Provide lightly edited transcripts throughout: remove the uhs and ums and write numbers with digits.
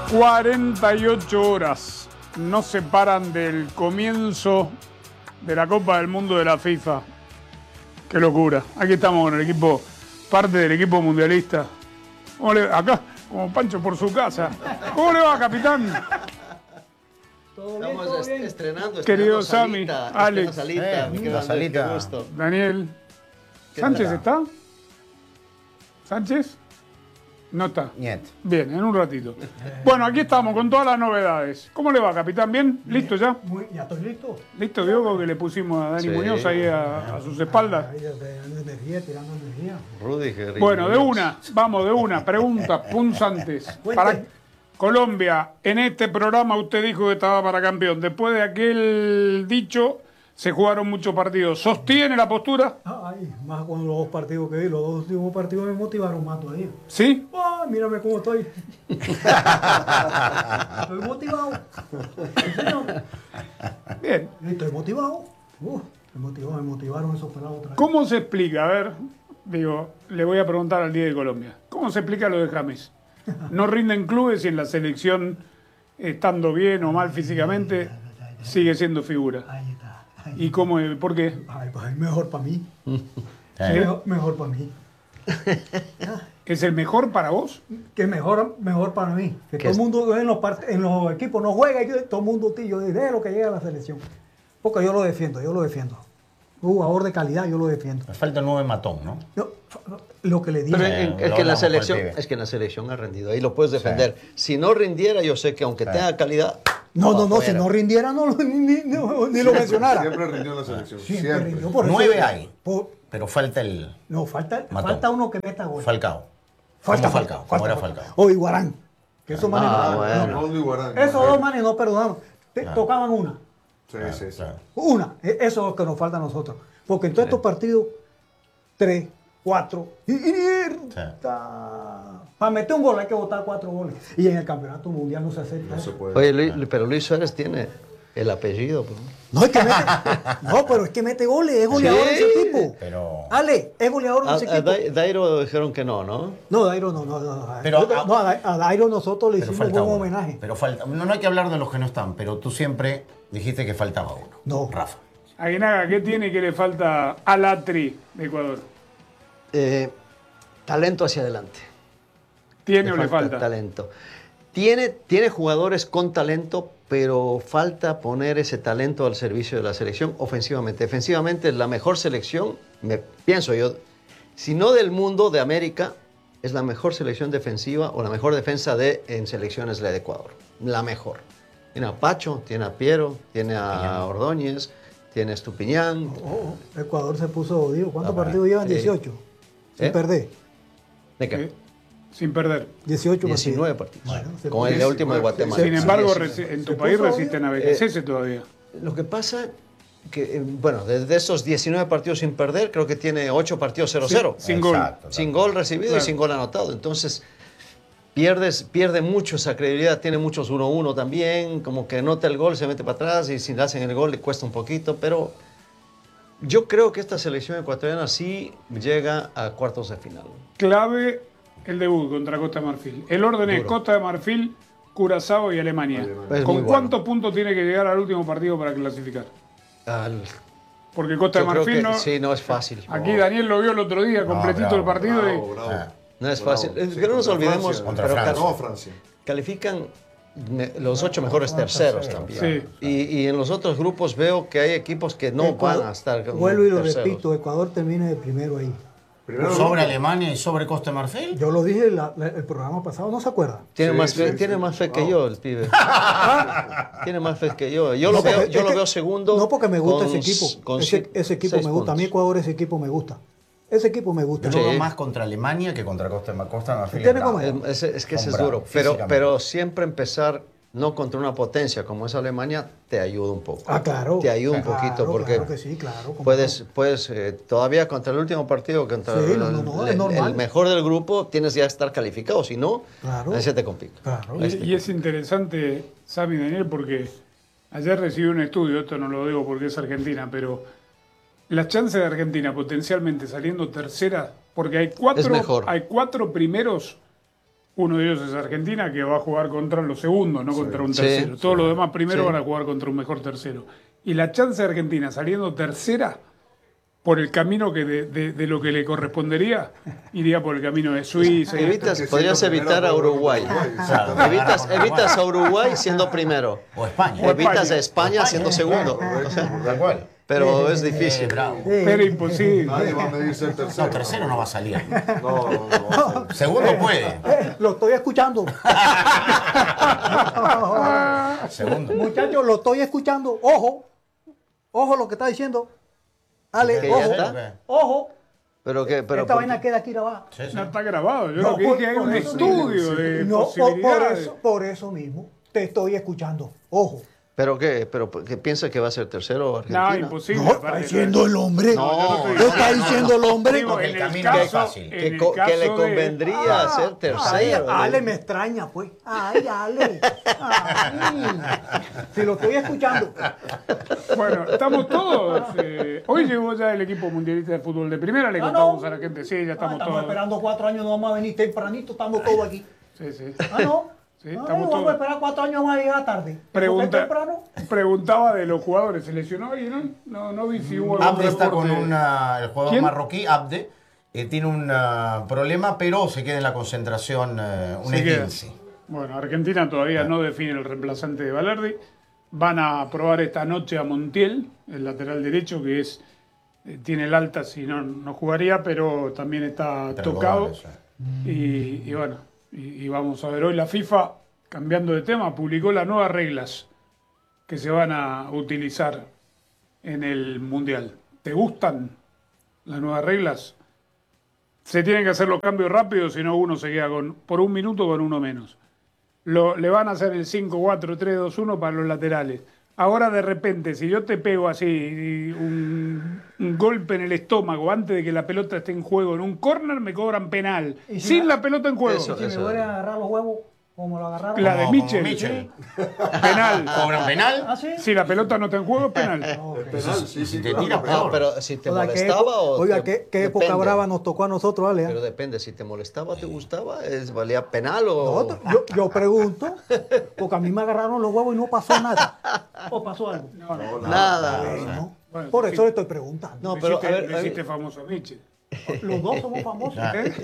48 horas nos separan del comienzo de la Copa del Mundo de la FIFA. Qué locura. Aquí estamos con el equipo, parte del equipo mundialista. Acá, como Pancho por su casa. ¿Cómo le va, capitán? Estamos estrenando. Querido Sammy, Alex, Salita. Daniel. ¿Sánchez está? ¿Sánchez? No está. Niet. Bien, en un ratito. Bueno, aquí estamos con todas las novedades. ¿Cómo le va, capitán? ¿Bien? ¿Listo ya? Ya estoy listo. ¿Listo, Diogo, que le pusimos a Dani Sí. Muñoz ahí a sus espaldas? Ahí tirando energía. Rudiger. Bueno, de una, vamos, de una. Preguntas punzantes. Para Colombia, en este programa usted dijo que estaba para campeón. Después de aquel dicho, se jugaron muchos partidos. ¿Sostiene la postura? Ay, más con los dos partidos que vi, los dos últimos partidos me motivaron más todavía. ¿Sí? Ay, mírame cómo estoy. Estoy motivado. Sí, señor. Bien. Estoy motivado. Me motivaron esos pelados otra vez. ¿Cómo se explica? A ver, digo, le voy a preguntar al 10 de Colombia. ¿Cómo se explica lo de James? No rinden clubes y en la selección, estando bien o mal físicamente, sigue siendo figura. Ahí está. ¿Y cómo? ¿Por qué? Ay, pues es mejor para mí. Mejor para mí. ¿Es el mejor para vos? Que mejor para mí. Que todo el mundo en los equipos no juega y todo el mundo tío de lo que llega a la selección. Porque yo lo defiendo. Un jugador de calidad, yo lo defiendo. Me falta el 9 matón, ¿no? Lo que le digo. Pero es que en la selección ha rendido. Ahí lo puedes defender. Sí. Si no rindiera, yo sé que aunque tenga calidad. No, si no rindiera, ni lo mencionara. Siempre rindió en la selección. Siempre rindió. Por eso- 9 hay, por- pero falta el no, falta Matón. uno que meta gol. Falcao. Falta Como Falcao, como era Falcao. O Iguarán. Que esos manes no, bueno. Ronaldo y Guarán. esos dos manes no perdonaron. Tocaban una. Sí. Claro. Una. Eso es lo que nos falta a nosotros. Porque en todos estos partidos, 3, 4. Para meter un gol hay que botar 4 goles. Y en el campeonato mundial no se acepta. No se puede. Oye, pero Luis Suárez tiene el apellido. Pues. No, es que mete, pero es que mete goles, es goleador Sí. ese equipo. Pero Ale, es goleador de A ese equipo. Dairo dijeron que no. No, Dairo no. Pero a Dairo nosotros le pero hicimos un falta buen uno. homenaje. Pero falta, no hay que hablar de los que no están, pero tú siempre dijiste que faltaba uno. No. Rafa. Aguinaga, ¿qué tiene que le falta al Atri de Ecuador? Talento hacia adelante. ¿Tiene o le falta? Talento. Tiene jugadores con talento, pero falta poner ese talento al servicio de la selección ofensivamente. Defensivamente, la mejor selección, pienso yo, si no del mundo, de América, es la mejor selección defensiva o la mejor defensa en selecciones la de Ecuador. La mejor. Tiene a Pacho, tiene a Piero, tiene a Ordóñez, tiene a Estupiñán. Ecuador se puso, digo, ¿cuántos No, partidos llevan? 18. Sin ¿Eh? perder. ¿De qué? Sí, sin perder. 18 19 partidos. Bueno, se Con puede- el último de Guatemala. Sin embargo, Sí, en tu Se país puso resisten a BKCS todavía. Lo que pasa que, bueno, desde esos 19 partidos sin perder, creo que tiene 8 partidos 0-0. Sin gol. Exacto, Sin gol recibido Claro. y sin gol anotado. Entonces, pierde mucho esa credibilidad. Tiene muchos 1-1 también. Como que anota el gol, se mete para atrás y si le hacen el gol le cuesta un poquito. Pero yo creo que esta selección ecuatoriana sí llega a cuartos de final. Clave el debut contra Costa de Marfil. El orden es Duro. Costa de Marfil, Curazao y Alemania. Es muy ¿Con bueno. cuántos puntos tiene que llegar al último partido para clasificar? Porque Costa de Yo creo Marfil que no... sí, no es fácil. Aquí Daniel lo vio el otro día, completito bravo, el partido. Bravo. No es Bravo. fácil. Sí, Que no nos contra olvidemos, Francia. Contra pero Francia. No, Francia. califican los 8 mejores terceros también. Sí. Y en los otros grupos veo que hay equipos que no van a estar como Vuelvo y lo terceros. repito, Ecuador termina de primero ahí. Primero ¿Sobre Alemania y sobre Costa de Marfil? Yo lo dije el programa pasado, ¿no se acuerda? Tiene Sí, más sí, fe, sí. tiene más fe que Wow. yo el pibe. Tiene más fe que yo. Yo No, lo veo, porque yo es lo que- veo segundo. No porque me gusta con ese equipo. con Ese equipo 6 me gusta. A mí puntos. Ecuador ese equipo me gusta. Ese equipo me gusta. Yo lo Sí. veo más contra Alemania que contra Costa de Marfil. ¿Tiene bravo. cómo? Es que ese es Son duro. bravos, Pero físicamente. siempre empezar no contra una potencia como es Alemania te ayuda un poco. Ah, claro. Te ayuda un Claro, poquito porque claro que sí, claro. cómo puedes todavía contra el último partido, contra Sí, no, es normal. el mejor del grupo, tienes ya que estar calificado. Si no, Claro. ahí se te complica. no. Claro. Y es interesante, Sammy y Daniel, porque ayer recibí un estudio, esto no lo digo porque es Argentina, pero las chances de Argentina potencialmente saliendo tercera, porque hay Es mejor. cuatro primeros Uno de ellos es Argentina, que va a jugar contra los segundos, no contra un Sí, tercero. Todos los demás primero Sí. van a jugar contra un mejor tercero. Y la chance de Argentina saliendo tercera, por el camino de lo que le correspondería, iría por el camino de Suiza. Podrías evitar a Uruguay. Claro, Evitas a Uruguay siendo primero. O España. O evitas a España siendo segundo. O sea, Tal cual. pero es difícil. Bravo. Pero imposible. Nadie va a medirse el No, tercero. tercero no va a salir. No. Segundo puede. Lo estoy escuchando. Segundo. Muchachos, lo estoy escuchando. Ojo. Ojo lo que está diciendo. Ale, ¿Que ya ojo. está? Ojo. Pero Esta vaina queda aquí grabada. Sí, sí. No está grabado. Yo No, lo que dije es un eso estudio mismo. de No, posibilidades. por eso mismo te estoy escuchando. Ojo. ¿Pero qué? ¿Pero qué piensa que va a ser tercero Argentina? No, imposible. No, está aparte, diciendo el hombre. No, Lo está diciendo el hombre. Digo, Porque el en camino no es fácil. en Que, el que le caso de- convendría ser Ay, tercero. Ale me extraña, pues. Ay, Ale. Ay. Si lo estoy escuchando. Bueno, estamos todos. Hoy llegó ya el equipo mundialista de fútbol de primera. Le Ah, contamos no. a la gente. Sí, ya estamos Estamos todos. esperando 4 años, no vamos a venir tempranito, estamos todos aquí. Sí, sí. Ah, no. Sí, No, estamos vamos todos. a esperar 4 años más y llegar tarde. Pregunta- temprano. Preguntaba de los jugadores. ¿Se lesionó alguien? No vi si hubo algún Abde está reporte. con el jugador ¿Quién? marroquí, Abde, tiene un problema, pero se queda en la concentración un Se queda. esguince. Bueno, Argentina todavía no define el reemplazante de Valerdi. Van a probar esta noche a Montiel, el lateral derecho, que es tiene el alta, si no jugaría, pero también está Pero tocado. goles, Y bueno, y vamos a ver. Hoy la FIFA, cambiando de tema, publicó las nuevas reglas que se van a utilizar en el Mundial. ¿Te gustan las nuevas reglas? Se tienen que hacer los cambios rápidos, si no uno se queda por un minuto con uno menos. Le van a hacer el 5-4-3-2-1 para los laterales. Ahora de repente, si yo te pego así un golpe en el estómago antes de que la pelota esté en juego en un córner, me cobran penal. ¿Y si Sin la- la pelota en juego. Eso. Si me vuelven a agarrar los huevos, como lo agarraron. La de Como Mitchell. Mitchell. Penal. ¿Cobran penal? ¿Ah, sí? Si la pelota no está en juego, penal. Penal, sí, sí. Si te claro. tira, No, peor. pero si te O sea, molestaba o... Oiga, te- ¿qué época depende. brava nos tocó a nosotros, Ale? Pero depende, si te molestaba, te gustaba, ¿valía penal o...? No, yo pregunto, porque a mí me agarraron los huevos y no pasó nada. ¿O pasó algo? Nada. No. Bueno, Por sí. eso le estoy preguntando. No, Le pero hiciste- a ver, le a ver. hiciste famoso a Mitchell. Los dos somos famosos.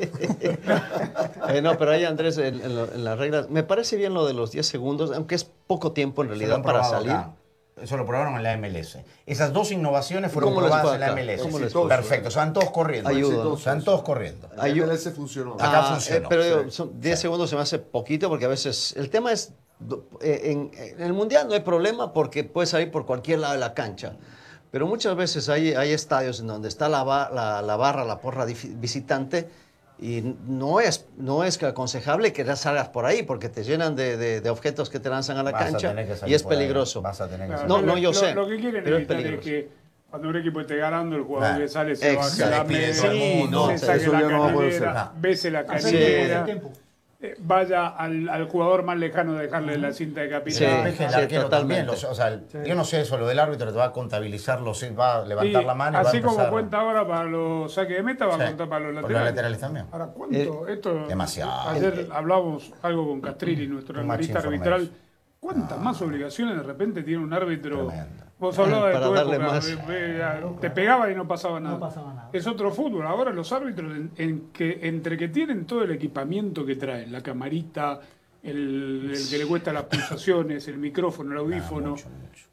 No, pero ahí Andrés, en las reglas, me parece bien lo de los 10 segundos, aunque es poco tiempo en Se lo realidad han para probado salir. acá. Eso lo probaron en la MLS. Esas dos innovaciones fueron ¿Cómo les probadas fue en la acá? MLS. ¿Cómo les fue? Perfecto, se van todos corriendo. Ayuda. Se van todos corriendo. En la MLS funcionó. Acá funcionó, Pero sí. digo, son 10 segundos se me hace poquito porque a veces el tema es, en el Mundial no hay problema porque puedes salir por cualquier lado de la cancha. Pero muchas veces hay estadios en donde está la barra, la porra visitante y no es aconsejable que salgas por ahí porque te llenan de objetos que te lanzan a la Vas a cancha tener que salir y es por ahí. peligroso. Vas a tener que Claro, salir. No, yo sé, Lo que quieren pero es evitar es peligroso. que cuando un equipo esté ganando, el jugador Claro. que sale se baje Exacto. la Despide media, todo el mundo. se saque Eso la ya no va a poder canillera, ser. bese la Hacer canillera, tiempo. vaya al jugador más lejano de dejarle la cinta de Sí. capitán. Es que el Sí, arquero también. totalmente. O sea, yo no sé eso, lo del árbitro te va a contabilizar, va a levantar Y la mano y va a así empezar. como cuenta ahora para los saques de meta, va Sí. a contar para los Por laterales. los laterales también. Ahora, ¿cuánto? Esto, Demasiado. Ayer hablamos algo con Castrilli, nuestro Too much analista arbitral. information. ¿Cuántas más obligaciones de repente tiene un árbitro? Tremendo. Vos hablabas de Para tu darle época, más. te pegaba y no pasaba nada. No pasaba nada. Es otro fútbol. Ahora los árbitros, entre que tienen todo el equipamiento que traen, la camarita, el que le cuesta las pulsaciones, el micrófono, el audífono, mucho.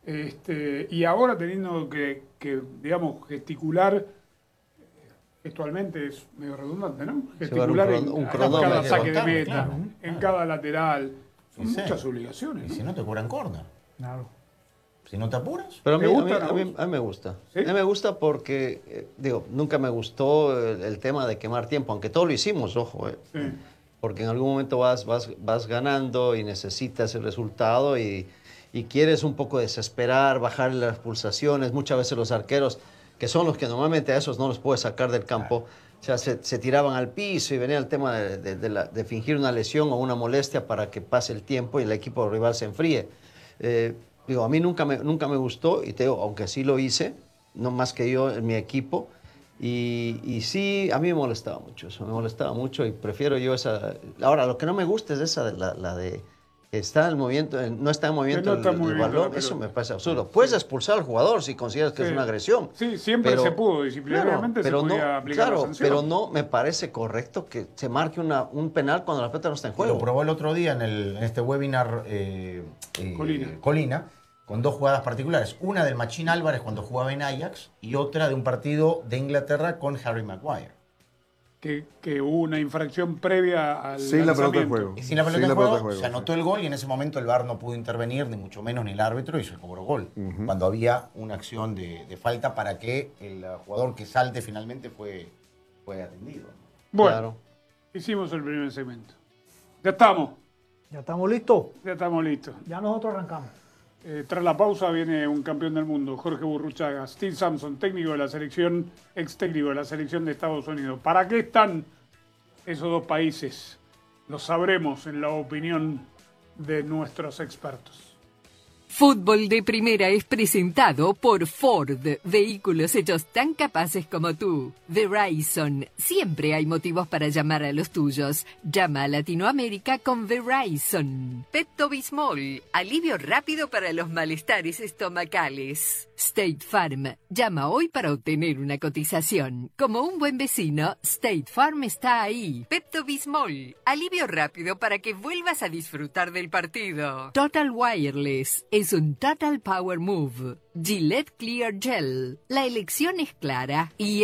y ahora teniendo que, digamos, gesticular, gestualmente es medio redundante, ¿no? Gesticular un en cronómetro. cada saque de Contar, meta, claro. en cada lateral. Son Sí. muchas obligaciones, Y ¿no? si no te curan corner. Claro. Si no te apuras. Pero a ¿Te mí, gustan a a mí- vos? a mí me gusta. ¿Sí? A mí me gusta porque, nunca me gustó el tema de quemar tiempo, aunque todo lo hicimos, ojo. Sí. Porque en algún momento vas ganando y necesitas el resultado y quieres un poco desesperar, bajar las pulsaciones. Muchas veces los arqueros, que son los que normalmente a esos no los puedes sacar del campo, o sea, se tiraban al piso y venía el tema de fingir una lesión o una molestia para que pase el tiempo y el equipo rival se enfríe. A mí nunca me gustó y te digo, aunque sí lo hice, no más que yo en mi equipo, Y sí, a mí me molestaba mucho eso, me molestaba mucho y prefiero yo esa... Ahora, lo que no me gusta es esa, la de que está en el movimiento, no está en movimiento el balón, eso me parece absurdo. Puedes expulsar al jugador si consideras que es una agresión. Sí, siempre se pudo, disciplinariamente se podía aplicar la sanción. Pero no me parece correcto que se marque un penal cuando la pelota no está en juego. Lo probó el otro día en este webinar Colina, con dos jugadas particulares. Una del Machín Álvarez cuando jugaba en Ajax y otra de un partido de Inglaterra con Harry Maguire. Que hubo una infracción previa al sin la pelota en juego. Sin la pelota en juego, se anotó el gol y en ese momento el VAR no pudo intervenir, ni mucho menos ni el árbitro, y se cobró gol. Cuando había una acción de falta para que el jugador que salte finalmente fue atendido. Bueno, Claro. hicimos el primer segmento. Ya estamos. ¿Ya estamos listos? Ya estamos listos. Ya nosotros arrancamos. Tras la pausa viene un campeón del mundo, Jorge Burruchaga, Steve Sampson, técnico de la selección, ex técnico de la selección de Estados Unidos. ¿Para qué están esos dos países? Lo sabremos en la opinión de nuestros expertos. Fútbol de Primera es presentado por Ford, vehículos hechos tan capaces como tú. Verizon, siempre hay motivos para llamar a los tuyos. Llama a Latinoamérica con Verizon. Pepto-Bismol, alivio rápido para los malestares estomacales. State Farm, llama hoy para obtener una cotización. Como un buen vecino, State Farm está ahí. Pepto-Bismol, alivio rápido para que vuelvas a disfrutar del partido. Total Wireless, es un Total Power Move. Gillette Clear Gel. La elección es clara. Y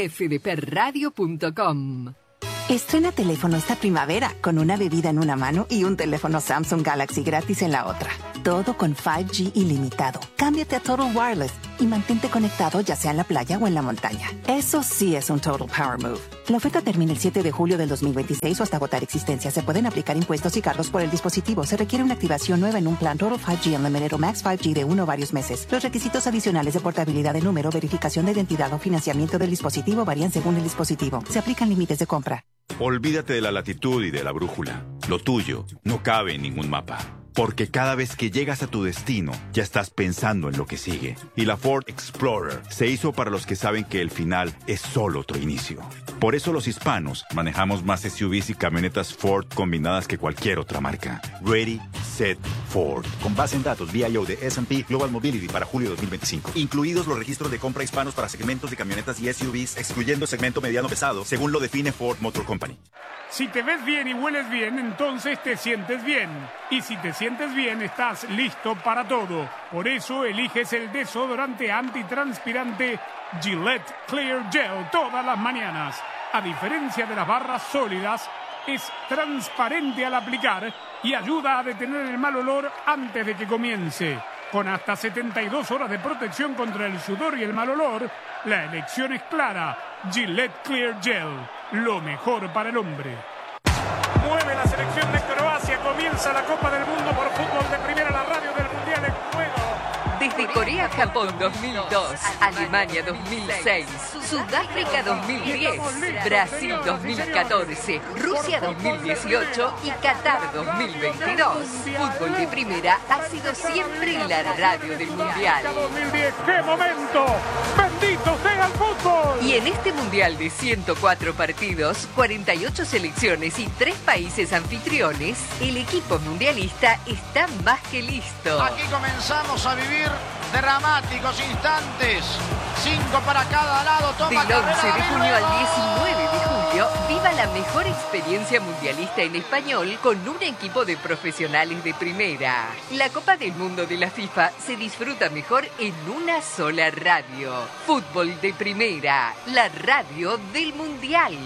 fdpradio.com. Estrena teléfono esta primavera con una bebida en una mano y un teléfono Samsung Galaxy gratis en la otra. Todo con 5G ilimitado. Cámbiate a Total Wireless y mantente conectado ya sea en la playa o en la montaña. Eso sí es un Total Power Move. La oferta termina el 7 de julio del 2026 o hasta agotar existencia. Se pueden aplicar impuestos y cargos por el dispositivo. Se requiere una activación nueva en un plan Total 5G Unlimited o Max 5G de 1 o varios meses. Los requisitos adicionales de portabilidad de número, verificación de identidad o financiamiento del dispositivo varían según el dispositivo. Se aplican límites de compra. Olvídate de la latitud y de la brújula. Lo tuyo no cabe en ningún mapa. Porque cada vez que llegas a tu destino, ya estás pensando en lo que sigue. Y la Ford Explorer se hizo para los que saben que el final es solo otro inicio. Por eso los hispanos manejamos más SUVs y camionetas Ford combinadas que cualquier otra marca. Ready, Set, Ford. Con base en datos VIO de S&P Global Mobility para julio de 2025. Incluidos los registros de compra hispanos para segmentos de camionetas y SUVs, excluyendo segmento mediano pesado, según lo define Ford Motor Company. Si te ves bien y hueles bien, entonces te sientes bien. Y si te sientes bien, estás listo para todo. Por eso eliges el desodorante antitranspirante Gillette Clear Gel todas las mañanas. A diferencia de las barras sólidas, es transparente al aplicar y ayuda a detener el mal olor antes de que comience. Con hasta 72 horas de protección contra el sudor y el mal olor, la elección es clara. Gillette Clear Gel, lo mejor para el hombre. Mueve la selección de Croacia, comienza la Copa del Mundo por Fútbol de Primera, la radio del Mundial en juego. Desde Corea-Japón 2002, Alemania 2006, Sudáfrica 2010, Brasil 2014, Rusia 2018 y Qatar 2022. Fútbol de Primera ha sido siempre la radio del Mundial. 2010, ¡qué momento! ¡Bendito sea el fútbol! Y en este Mundial de 104 partidos, 48 selecciones y 3 países anfitriones, el equipo mundialista está más que listo. Aquí comenzamos a vivir dramáticos instantes. 5 para cada lado. Toma Del 11 de junio al 19 de julio, viva la mejor experiencia mundialista en español con un equipo de profesionales de primera. La Copa del Mundo de la FIFA se disfruta mejor en una sola radio. Fútbol de Primera, la radio del Mundial.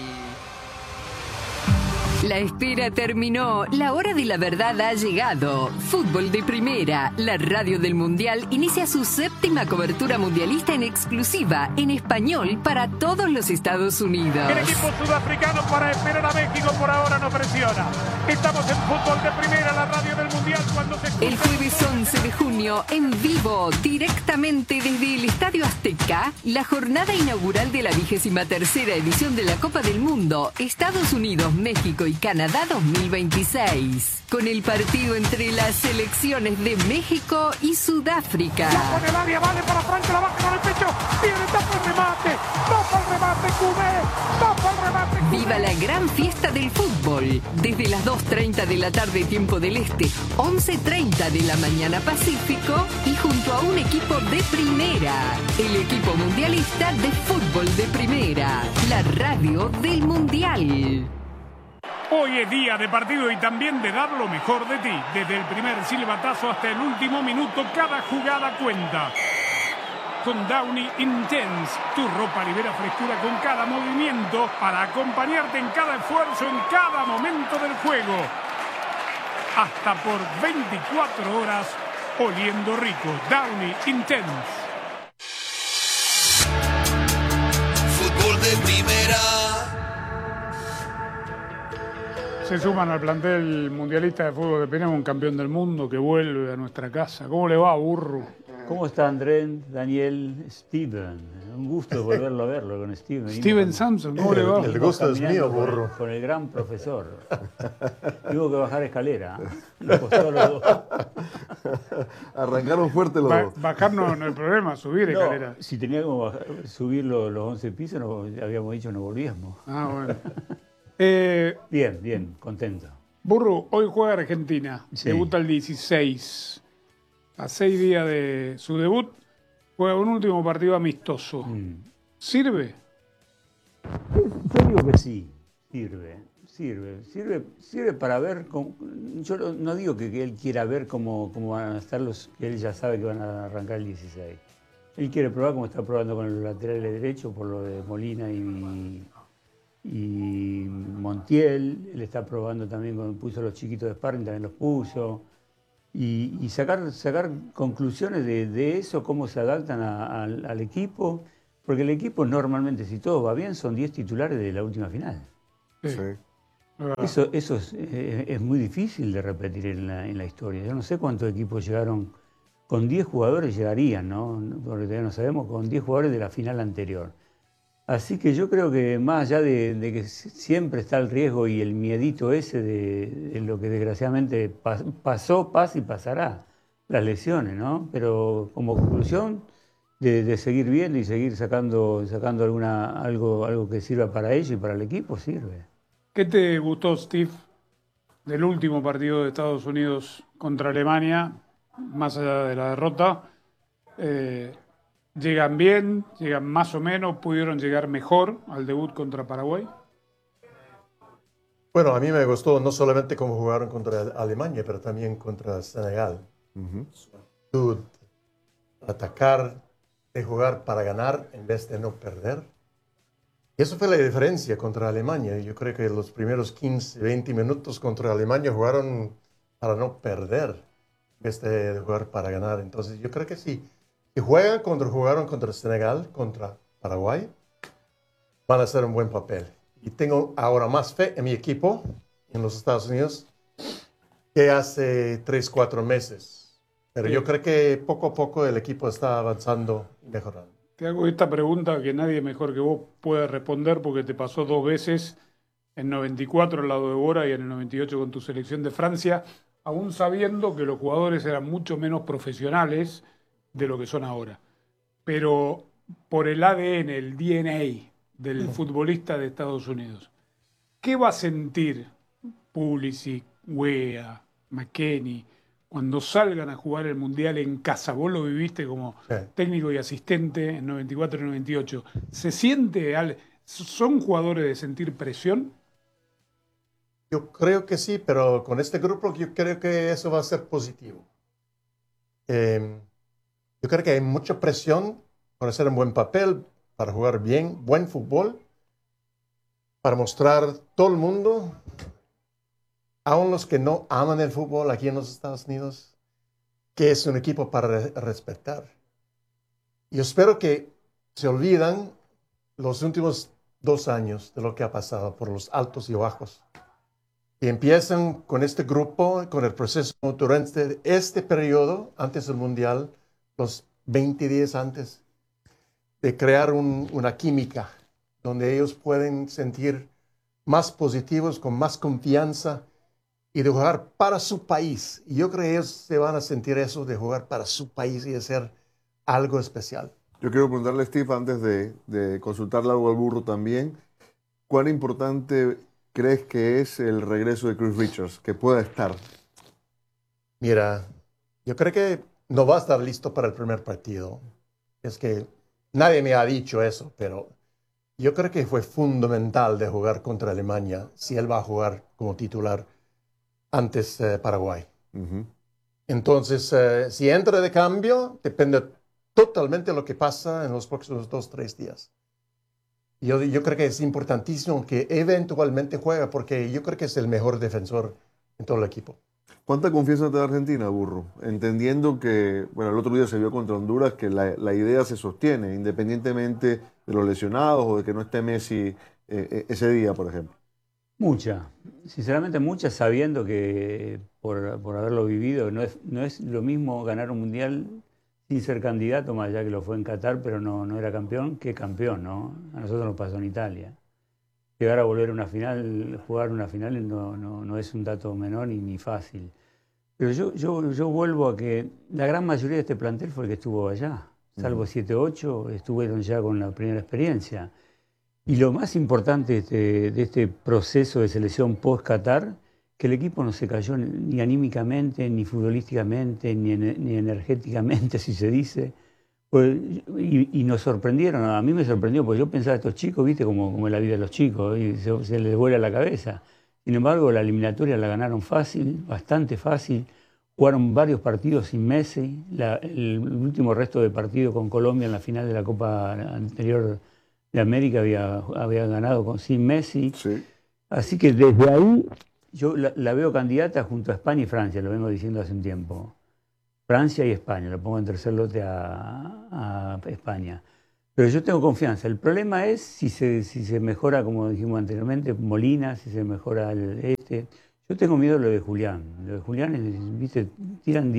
La espera terminó, la hora de la verdad ha llegado. Fútbol de Primera, la radio del Mundial, inicia su 7ª cobertura mundialista en exclusiva, en español, para todos los Estados Unidos. El equipo sudafricano para esperar a México por ahora no presiona. Estamos en Fútbol de Primera, la radio del Mundial, cuando se escucha... El jueves 11 de junio, en vivo, directamente desde el Estadio Azteca, la jornada inaugural de la 23ª edición de la Copa del Mundo, Estados Unidos, México y y Canadá 2026, con el partido entre las selecciones de México y Sudáfrica. Con el área, vale para Francia, la baja con el pecho, viene, tapa el remate, Cubé, tapa el remate. Viva la gran fiesta del fútbol, desde las 2:30 de la tarde tiempo del Este, 11:30 de la mañana Pacífico, y junto a un equipo de primera, el equipo mundialista de fútbol de primera, la radio del Mundial. Hoy es día de partido y también de dar lo mejor de ti. Desde el primer silbatazo hasta el último minuto, cada jugada cuenta. Con Downy Intense, tu ropa libera frescura con cada movimiento para acompañarte en cada esfuerzo, en cada momento del juego. Hasta por 24 horas, oliendo rico. Downy Intense. Fútbol de primera. Se suman al plantel mundialista de fútbol de primera un campeón del mundo que vuelve a nuestra casa. ¿Cómo le va, Burro? ¿Cómo está Andrés, Daniel, Steven? Un gusto volverlo a verlo con Steven. Steven Samson, ¿cómo le va? El gusto es mío, Burro. Con el gran profesor. Tuvo que bajar escalera. Nos costó los dos. Arrancaron fuerte los dos. Bajar no es el problema, subir escalera. Si teníamos que subir los 11 pisos, habíamos dicho no volvíamos. Ah, bueno. Bien, contento. Burro, hoy juega Argentina. Sí. Debuta el 16. A 6 días de su debut, juega un último partido amistoso. ¿Sirve? Yo digo que sí, sirve para ver. Yo no digo que él quiera ver cómo van a estar los que él ya sabe que van a arrancar el 16. Él quiere probar como está probando con los laterales derechos por lo de Molina y Montiel. Él está probando también cuando puso los chiquitos de sparring, también los puso. Y sacar conclusiones de eso, cómo se adaptan al equipo, porque el equipo normalmente, si todo va bien, son 10 titulares de la última final. Sí. Eso es muy difícil de repetir en la historia. Yo no sé cuántos equipos llegaron, con 10 jugadores llegarían, ¿no? Porque todavía no sabemos, con 10 jugadores de la final anterior. Así que yo creo que más allá de que siempre está el riesgo y el miedito ese de lo que desgraciadamente pasó, pasa y pasará, las lesiones, ¿no? Pero como conclusión de seguir viendo y seguir sacando algo que sirva para ellos y para el equipo, sirve. ¿Qué te gustó, Steve, del último partido de Estados Unidos contra Alemania, más allá de la derrota? ¿Llegan bien? ¿Llegan más o menos? ¿Pudieron llegar mejor al debut contra Paraguay? Bueno, a mí me gustó no solamente cómo jugaron contra Alemania, pero también contra Senegal. Su actitud, atacar, de jugar para ganar en vez de no perder. Y eso fue la diferencia contra Alemania. Yo creo que los primeros 15, 20 minutos contra Alemania jugaron para no perder en vez de jugar para ganar. Entonces yo creo que sí. Si jugaron contra Senegal, contra Paraguay, van a hacer un buen papel. Y tengo ahora más fe en mi equipo, en los Estados Unidos, que hace 3, 4 meses. Pero yo creo que poco a poco el equipo está avanzando y mejorando. Te hago esta pregunta que nadie mejor que vos puede responder porque te pasó 2 veces, en 94 al lado de Bora y en el 98 con tu selección de Francia, aún sabiendo que los jugadores eran mucho menos profesionales de lo que son ahora. Pero por el ADN, el DNA del futbolista de Estados Unidos, ¿qué va a sentir Pulisic, Weah, McKennie cuando salgan a jugar el Mundial en casa? Vos lo viviste como técnico y asistente en 94 y 98. ¿Se siente? ¿Son jugadores de sentir presión? Yo creo que sí, pero con este grupo yo creo que eso va a ser positivo. Yo creo que hay mucha presión para hacer un buen papel, para jugar bien, buen fútbol, para mostrar a todo el mundo, aun los que no aman el fútbol aquí en los Estados Unidos, que es un equipo para respetar. Yo espero que se olvidan los últimos 2 años de lo que ha pasado por los altos y bajos. Y empiezan con este grupo, con el proceso durante este periodo, antes del Mundial, los 20 días antes, de crear una química donde ellos pueden sentir más positivos, con más confianza y de jugar para su país. Y yo creo que ellos se van a sentir eso de jugar para su país y hacer algo especial. Yo quiero preguntarle a Steve, antes de consultarle algo al burro también, ¿cuán importante crees que es el regreso de Chris Richards, que pueda estar? Mira, yo creo que no va a estar listo para el primer partido. Es que nadie me ha dicho eso, pero yo creo que fue fundamental de jugar contra Alemania si él va a jugar como titular antes Paraguay. Entonces, si entra de cambio, depende totalmente de lo que pasa en los próximos 2-3 días. Yo creo que es importantísimo que eventualmente juegue, porque yo creo que es el mejor defensor en todo el equipo. ¿Cuánta confianza te da Argentina, burro? Entendiendo que, bueno, el otro día se vio contra Honduras que la idea se sostiene, independientemente de los lesionados o de que no esté Messi ese día, por ejemplo. Mucha, sinceramente mucha, sabiendo que por haberlo vivido, no es lo mismo ganar un mundial sin ser candidato, más allá que lo fue en Qatar, pero no era campeón, que campeón, ¿no? A nosotros nos pasó en Italia. Llegar a volver a una final, jugar una final, no es un dato menor ni fácil. Pero yo vuelvo a que la gran mayoría de este plantel fue el que estuvo allá, salvo 7-8, estuvieron ya con la primera experiencia. Y lo más importante de este proceso de selección post-Qatar, que el equipo no se cayó ni anímicamente, ni futbolísticamente, ni energéticamente, si se dice. Pues, y nos sorprendieron, a mí me sorprendió, porque yo pensaba, estos chicos, viste, como en la vida de los chicos, y se les vuela la cabeza. Sin embargo, la eliminatoria la ganaron fácil, bastante fácil. Jugaron varios partidos sin Messi. El último resto de partido con Colombia en la final de la Copa anterior de América había ganado sin Messi. Sí. Así que desde ahí yo la veo candidata junto a España y Francia, lo vengo diciendo hace un tiempo. Francia y España, lo pongo en tercer lote a España. Pero yo tengo confianza. El problema es si se mejora, como dijimos anteriormente, Molina, si se mejora Yo tengo miedo de lo de Julián. Lo de Julián, viste, tiran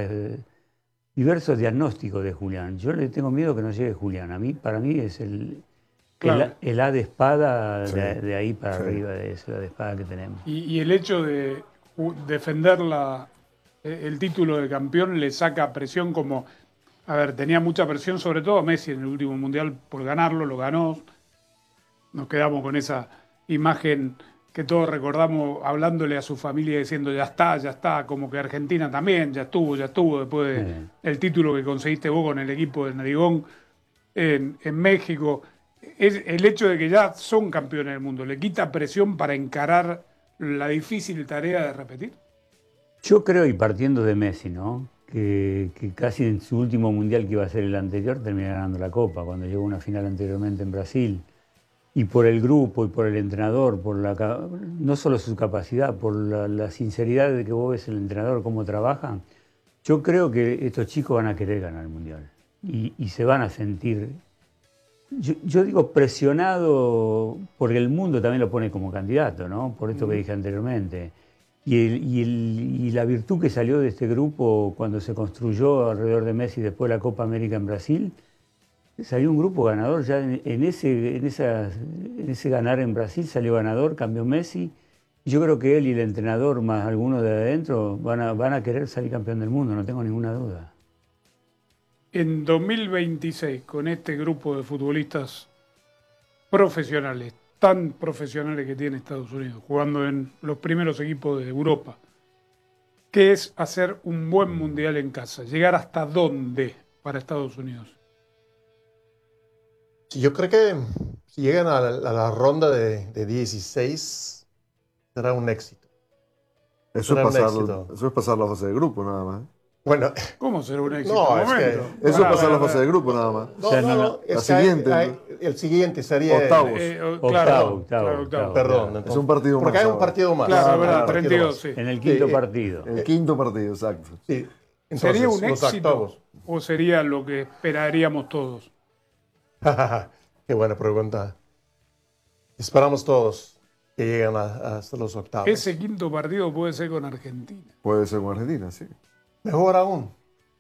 diversos diagnósticos de Julián. Yo le tengo miedo que no llegue Julián. Para mí es el A de espada, sí, de ahí para arriba, de eso, la de espada que tenemos. Y el hecho de defender el título de campeón le saca presión como... A ver, tenía mucha presión, sobre todo Messi en el último Mundial por ganarlo, lo ganó. Nos quedamos con esa imagen que todos recordamos hablándole a su familia diciendo ya está, como que Argentina también, ya estuvo, después del título que conseguiste vos con el equipo de Narigón en México. Es el hecho de que ya son campeones del mundo, ¿le quita presión para encarar la difícil tarea de repetir? Yo creo, y partiendo de Messi, ¿no? Que casi en su último mundial, que iba a ser el anterior, termina ganando la Copa, cuando llegó a una final anteriormente en Brasil. Y por el grupo y por el entrenador, no solo su capacidad, por la sinceridad de que vos ves el entrenador, cómo trabaja, yo creo que estos chicos van a querer ganar el mundial. Y se van a sentir, yo digo, presionado, porque el mundo también lo pone como candidato, ¿no? Por esto que dije anteriormente. Y la virtud que salió de este grupo cuando se construyó alrededor de Messi después de la Copa América en Brasil, salió un grupo ganador. Ya en ese ganar en Brasil salió ganador, cambió Messi. Y yo creo que él y el entrenador, más algunos de adentro, van a querer salir campeón del mundo, no tengo ninguna duda. En 2026, con este grupo de futbolistas profesionales, tan profesionales que tiene Estados Unidos, jugando en los primeros equipos de Europa, ¿qué es hacer un buen mundial en casa? ¿Llegar hasta dónde para Estados Unidos? Yo creo que si llegan a la ronda de 16, será un éxito. Eso es pasar la fase de grupo, nada más. Bueno, ¿cómo será un éxito? No, eso es pasar la fase de grupo, nada más. No. La siguiente. El siguiente sería... Octavos. Perdón. Es un partido más. Porque hay un partido más. Claro, verdad, 32, sí. En el quinto partido. El quinto partido, exacto. Sí. Entonces, ¿sería un éxito o sería lo que esperaríamos todos? Qué buena pregunta. Esperamos todos que lleguen hasta los octavos. Ese quinto partido puede ser con Argentina. Puede ser con Argentina, sí. Mejor aún.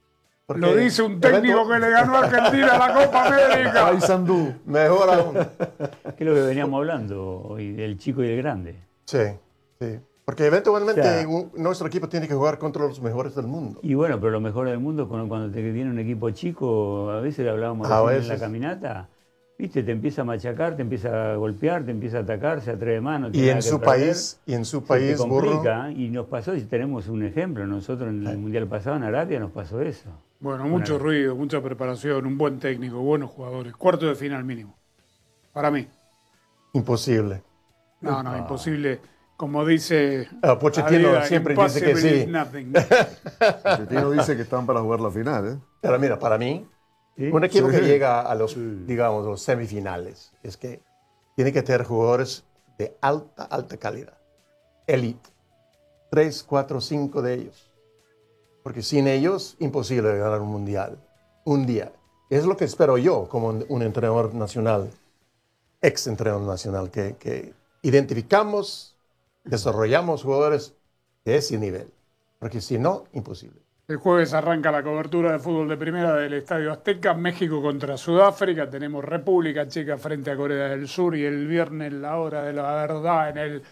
Lo dice un técnico que le ganó a Argentina la Copa América. Paysandú. Mejor aún. Que es lo que veníamos hablando hoy, del chico y del grande. Sí, sí. Porque eventualmente nuestro equipo tiene que jugar contra los mejores del mundo. Y bueno, pero lo mejor del mundo, cuando te viene un equipo chico, a veces hablábamos en la caminata, viste, te empieza a machacar, te empieza a golpear, te empieza a atacar, se atreve más, no tiene Y nada en que su perder, país, se complica, y nos pasó, y tenemos un ejemplo, nosotros en el Mundial pasado en Arabia nos pasó eso. Bueno, mucho ruido, mucha preparación, un buen técnico, buenos jugadores, cuarto de final mínimo, para mí. Imposible. No, imposible. Como dice Pochettino siempre dice que sí. Pochettino dice que están para jugar la final, ¿eh? Pero mira, para mí, un equipo que llega a los, digamos, los semifinales, es que tiene que tener jugadores de alta calidad. Elite. 3, 4, 5 de ellos. Porque sin ellos, imposible ganar un mundial. Un día. Es lo que espero yo como un entrenador nacional, ex entrenador nacional, que identificamos, desarrollamos jugadores de ese nivel. Porque si no, imposible. El jueves arranca la cobertura de fútbol de primera del Estadio Azteca, México contra Sudáfrica, tenemos República Checa frente a Corea del Sur y el viernes la hora de la verdad en el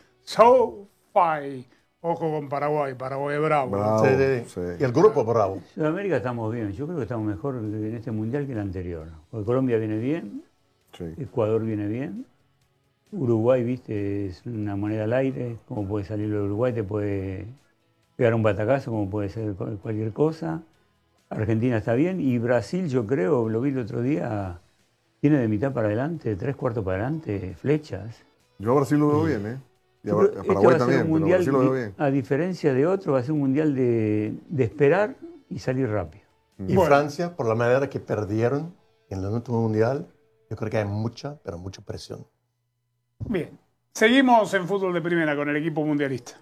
SoFi. Ojo con Paraguay bravo. Sí. Y el grupo bravo. Sudamérica estamos bien, yo creo que estamos mejor en este mundial que en el anterior. Porque Colombia viene bien, Ecuador viene bien, Uruguay, viste, es una moneda al aire, como puede salir de Uruguay, te puede pegar un batacazo, como puede ser cualquier cosa. Argentina está bien y Brasil, yo creo, lo vi el otro día, tiene de mitad para adelante, 3/4 para adelante, flechas. Yo a Brasil lo veo bien, ¿eh? Y a Paraguay también, pero Brasil lo veo bien. A diferencia de otro, va a ser un mundial de esperar y salir rápido. Y Francia, por la manera que perdieron en el último mundial, yo creo que hay mucha, pero mucha presión. Bien, seguimos en fútbol de primera con el equipo mundialista.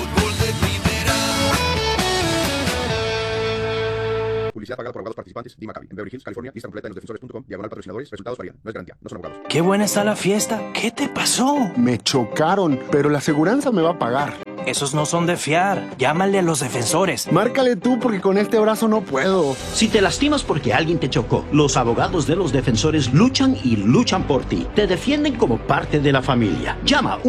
Publicidad pagada por abogados participantes. Di Maccabi. En Beverly Hills, California. Lista completa en losdefensores.com. /patrocinadores. Resultados varían. No es garantía. No son abogados. Qué buena está la fiesta. ¿Qué te pasó? Me chocaron, pero la aseguranza me va a pagar. Esos no son de fiar. Llámale a Los Defensores. Márcale tú porque con este brazo no puedo. Si te lastimas porque alguien te chocó, los abogados de Los Defensores luchan y luchan por ti. Te defienden como parte de la familia. Llama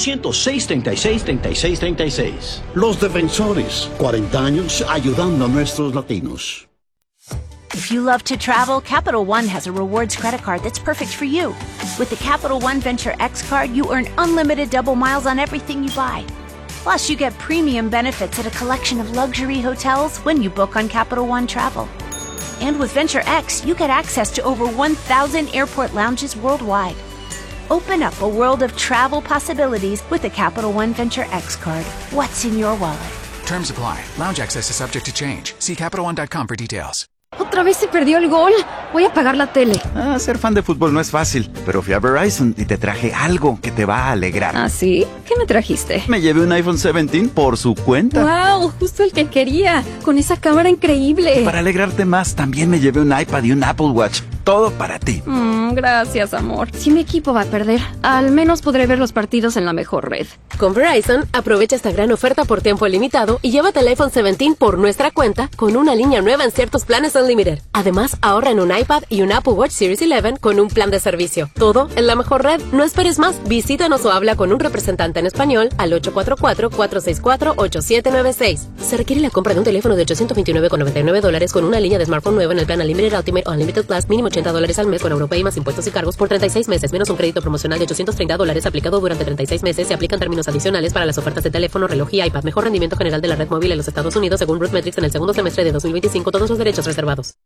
1-800-636-3636. Los Defensores. 40 años ayudando a nuestros latinos. If you love to travel, Capital One has a rewards credit card that's perfect for you. With the Capital One Venture X card, you earn unlimited double miles on everything you buy. Plus, you get premium benefits at a collection of luxury hotels when you book on Capital One Travel. And with Venture X, you get access to over 1,000 airport lounges worldwide. Open up a world of travel possibilities with the Capital One Venture X card. What's in your wallet? Terms apply. Lounge access is subject to change. See CapitalOne.com for details. Otra vez se perdió el gol. Voy a apagar la tele. Ser fan de fútbol no es fácil, pero fui a Verizon y te traje algo que te va a alegrar. ¿Ah, sí? ¿Qué me trajiste? Me llevé un iPhone 17 por su cuenta. ¡Wow! Justo el que quería. Con esa cámara increíble. Y para alegrarte más, también me llevé un iPad y un Apple Watch. Todo para ti. Gracias, amor. Si mi equipo va a perder, al menos podré ver los partidos en la mejor red. Con Verizon, aprovecha esta gran oferta por tiempo limitado y llévate el iPhone 17 por nuestra cuenta con una línea nueva en ciertos planes Unlimited. Además, ahorra en un iPad y un Apple Watch Series 11 con un plan de servicio. Todo en la mejor red. No esperes más. Visítanos o habla con un representante en español al 844-464-8796. Se requiere la compra de un teléfono de $829,99 con una línea de smartphone nueva en el plan Unlimited Ultimate o Unlimited Plus, mínimo $80 al mes con Europay más impuestos y cargos por 36 meses, menos un crédito promocional de $830 aplicado durante 36 meses. Se aplican términos adicionales para las ofertas de teléfono, reloj y iPad. Mejor rendimiento general de la red móvil en los Estados Unidos según RootMetrics en el segundo semestre de 2025. Todos los derechos reservados.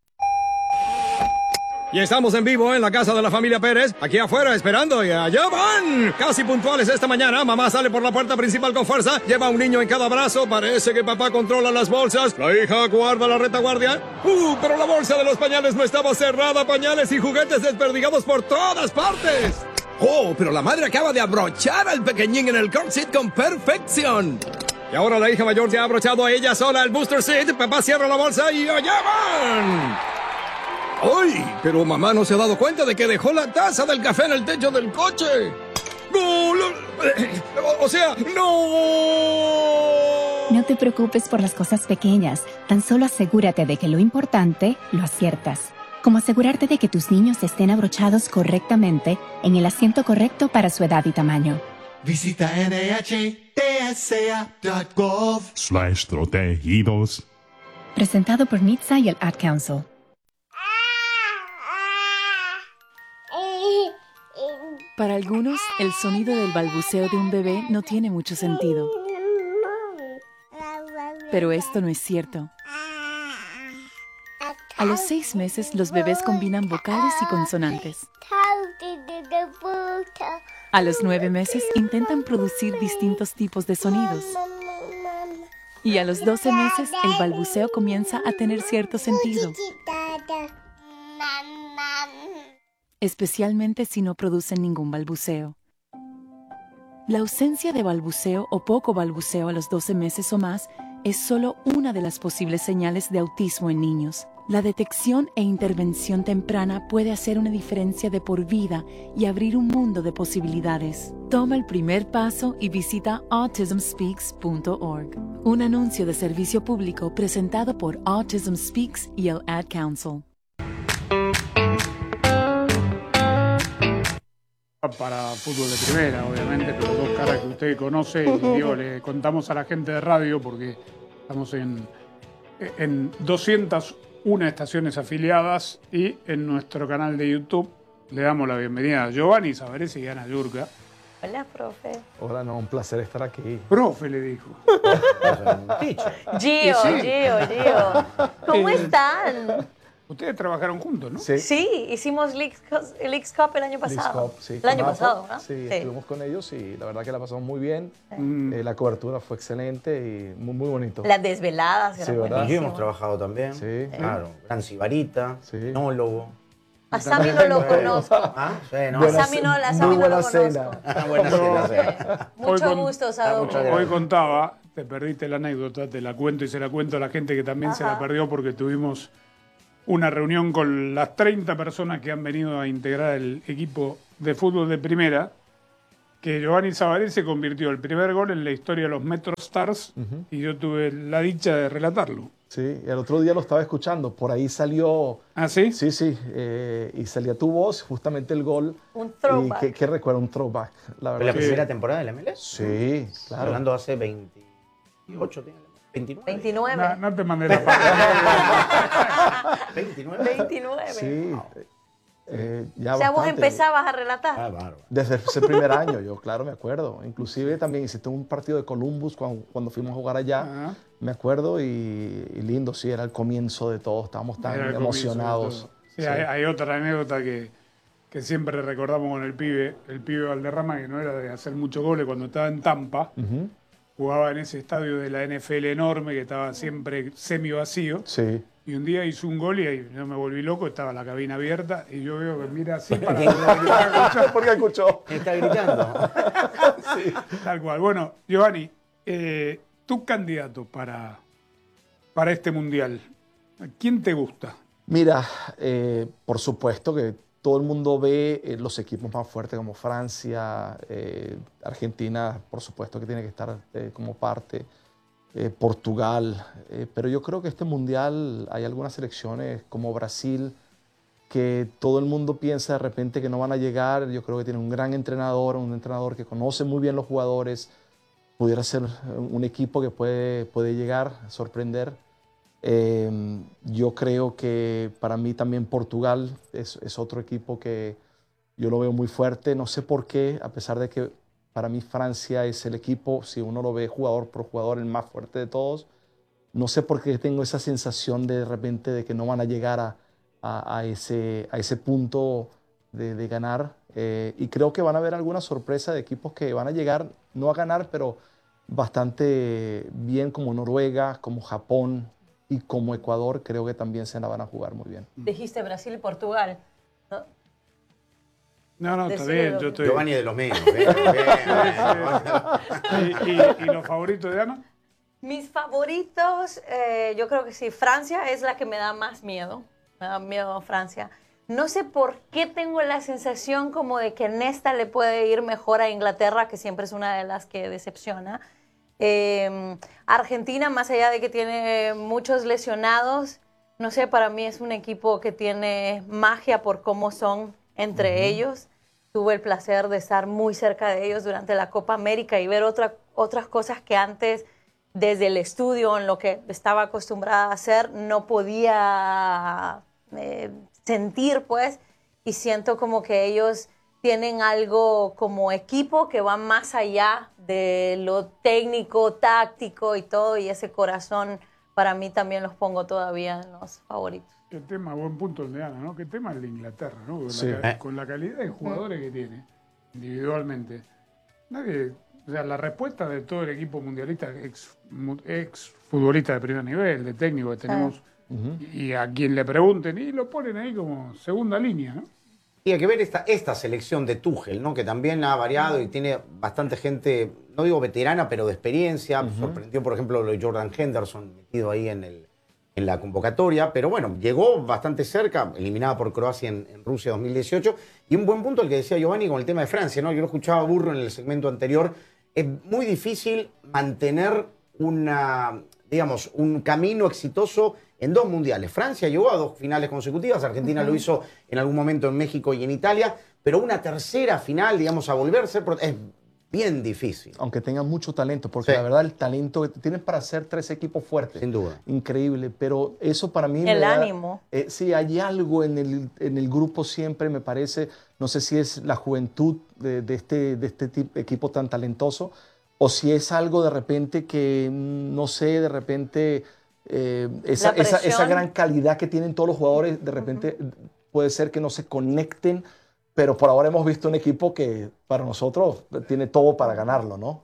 Y estamos en vivo en la casa de la familia Pérez, aquí afuera esperando y allá van. Casi puntuales esta mañana, mamá sale por la puerta principal con fuerza, lleva a un niño en cada brazo, parece que papá controla las bolsas, la hija guarda la retaguardia. Pero la bolsa de los pañales no estaba cerrada, pañales y juguetes desperdigados por todas partes. Oh, pero la madre acaba de abrochar al pequeñín en el car seat con perfección. Y ahora la hija mayor ya ha abrochado a ella sola el booster seat, papá cierra la bolsa y allá van. ¡Ay! Pero mamá no se ha dado cuenta de que dejó la taza del café en el techo del coche. ¡No! O sea, ¡no! No te preocupes por las cosas pequeñas, tan solo asegúrate de que lo importante lo aciertas. Como asegurarte de que tus niños estén abrochados correctamente en el asiento correcto para su edad y tamaño. Visita NHTSA.gov/protegidos. Presentado por NHTSA y el Ad Council. Para algunos, el sonido del balbuceo de un bebé no tiene mucho sentido. Pero esto no es cierto. A los 6 meses, los bebés combinan vocales y consonantes. A los 9 meses, intentan producir distintos tipos de sonidos. Y a los 12 meses, el balbuceo comienza a tener cierto sentido. Especialmente si no producen ningún balbuceo. La ausencia de balbuceo o poco balbuceo a los 12 meses o más es solo una de las posibles señales de autismo en niños. La detección e intervención temprana puede hacer una diferencia de por vida y abrir un mundo de posibilidades. Toma el primer paso y visita autismspeaks.org. Un anuncio de servicio público presentado por Autism Speaks y el Ad Council. Para fútbol de primera, obviamente, pero 2 caras que usted conoce. Y digo, le contamos a la gente de radio porque estamos en 201 estaciones afiliadas y en nuestro canal de YouTube le damos la bienvenida a Giovanni Savarese y Ana Yurka. Hola, profe. Hola, no, un placer estar aquí. Profe, le dijo. Gio. ¿Cómo están? Ustedes trabajaron juntos, ¿no? Sí, hicimos Leagues Cup el año pasado. Leagues Cup, sí. El año pasado, ¿no? Sí, estuvimos con ellos y la verdad que la pasamos muy bien. La cobertura fue excelente y muy, muy bonito. Las desveladas sí, eran ¿verdad? buenísimas. Hemos trabajado también. Sí. Claro. Gran Sibarita, Nólogo. A Sammy no lo conozco. Ah, sí, ¿no? A Sammy no, lo conozco. Buena cena, sí. Mucho gusto, Sado. Hoy contaba, te perdiste la anécdota, te la cuento y se la cuento a la gente que también se la perdió porque tuvimos una reunión con las 30 personas que han venido a integrar el equipo de fútbol de primera, que Giovanni Savarese convirtió el primer gol en la historia de los Metro Stars y yo tuve la dicha de relatarlo. Sí, el otro día lo estaba escuchando, por ahí salió... ¿Ah, sí? Sí, y salía tu voz, justamente el gol. Un throwback. ¿Y qué recuerdo? Un throwback, la verdad. ¿La primera temporada del MLS? Sí, claro. Hablando hace 28, 29. No te mandé la parte. 29. Sí. Ya o sea, vos empezabas a relatar. Desde ese primer año, yo claro me acuerdo. Inclusive también hiciste un partido de Columbus cuando fuimos a jugar allá. Me acuerdo y lindo, sí, era el comienzo de todo. Estábamos tan emocionados. Sí, hay otra anécdota que siempre recordamos con el pibe Valderrama, que no era de hacer muchos goles cuando estaba en Tampa. Jugaba en ese estadio de la NFL enorme que estaba siempre semi vacío. Sí. Y un día hizo un gol y yo me volví loco, estaba la cabina abierta y yo veo que mira así para... ¿Por qué escuchó? Está gritando. Sí. Tal cual. Bueno, Giovanni, tu candidato para este Mundial, ¿quién te gusta? Mira, por supuesto que todo el mundo ve los equipos más fuertes como Francia, Argentina, por supuesto que tiene que estar como parte, Portugal, pero yo creo que este Mundial hay algunas selecciones como Brasil que todo el mundo piensa de repente que no van a llegar. Yo creo que tiene un gran entrenador, un entrenador que conoce muy bien los jugadores, pudiera ser un equipo que puede llegar a sorprender. Yo creo que para mí también Portugal es otro equipo que yo lo veo muy fuerte. No sé por qué, a pesar de que para mí Francia es el equipo, si uno lo ve jugador por jugador, el más fuerte de todos. No sé por qué tengo esa sensación de repente de que no van a llegar a ese punto de ganar. Y creo que van a haber alguna sorpresa de equipos que van a llegar, no a ganar, pero bastante bien, como Noruega, como Japón y como Ecuador. Creo que también se la van a jugar muy bien. Dijiste Brasil y Portugal, ¿no? No, está bien. Yo estoy... Giovanni de los medios. ¿Y los favoritos de Ana? Mis favoritos, yo creo que sí. Francia es la que me da más miedo. Me da miedo Francia. No sé por qué tengo la sensación como de que en esta le puede ir mejor a Inglaterra, que siempre es una de las que decepciona. Argentina, más allá de que tiene muchos lesionados, no sé, para mí es un equipo que tiene magia por cómo son entre ellos. Tuve el placer de estar muy cerca de ellos durante la Copa América y ver otras cosas que antes, desde el estudio, en lo que estaba acostumbrada a hacer, no podía sentir, pues, y siento como que ellos tienen algo como equipo que va más allá de lo técnico, táctico y todo, y ese corazón para mí también los pongo todavía en los favoritos. Qué tema, buen punto el de Ana, ¿no? Qué tema el de Inglaterra, ¿no? Sí. Con la calidad de jugadores que tiene, individualmente. Nadie, o sea, la respuesta de todo el equipo mundialista, ex futbolista de primer nivel, de técnico que tenemos, y a quien le pregunten, y lo ponen ahí como segunda línea, ¿no? Y hay que ver esta selección de Tuchel, ¿no? Que también ha variado y tiene bastante gente, no digo veterana, pero de experiencia. Sorprendió, por ejemplo, lo de Jordan Henderson metido ahí en la convocatoria. Pero bueno, llegó bastante cerca, eliminada por Croacia en Rusia 2018. Y un buen punto el que decía Giovanni con el tema de Francia, ¿no? Yo lo escuchaba a Burro en el segmento anterior. Es muy difícil mantener un camino exitoso en 2 mundiales. Francia llegó a 2 finales consecutivas, Argentina lo hizo en algún momento en México y en Italia, pero una tercera final, digamos, a volverse, es bien difícil. Aunque tengan mucho talento, porque la verdad el talento que tienen para hacer 3 equipos fuertes. Sin duda. Increíble, pero eso para mí el ánimo. Sí, hay algo en el grupo siempre, me parece, no sé si es la juventud de este equipo tan talentoso, o si es algo de repente que, no sé, de repente... esa gran calidad que tienen todos los jugadores, de repente puede ser que no se conecten, pero por ahora hemos visto un equipo que para nosotros tiene todo para ganarlo, ¿no?